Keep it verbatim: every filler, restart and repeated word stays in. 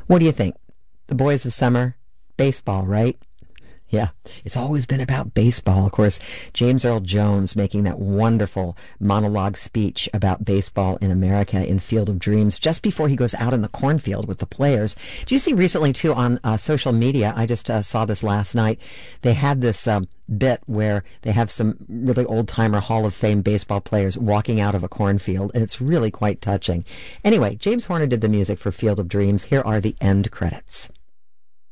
What do you think? The boys of summer? Baseball, right? Yeah, it's always been about baseball. Of course, James Earl Jones making that wonderful monologue speech about baseball in America in Field of Dreams just before he goes out in the cornfield with the players. Do you see recently, too, on uh, social media, I just uh, saw this last night, they had this uh, bit where they have some really old-timer Hall of Fame baseball players walking out of a cornfield, and it's really quite touching. Anyway, James Horner did the music for Field of Dreams. Here are the end credits.